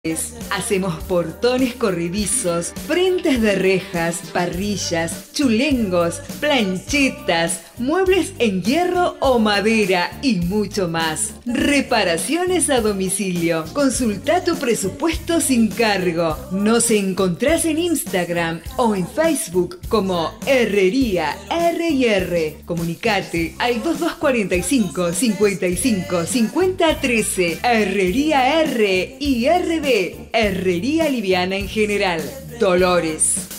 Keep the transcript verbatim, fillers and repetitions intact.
Hacemos portones corredizos, frentes de rejas, parrillas, chulengos, planchetas, muebles en hierro o madera y mucho más. Reparaciones a domicilio. Consulta tu presupuesto sin cargo. Nos encontrás en Instagram o en Facebook como Herrería R y R. Comunicate al dos dos cuatro cinco, cincuenta y cinco, cincuenta, trece. Herrería R y R D. Herrería liviana en general. Dolores.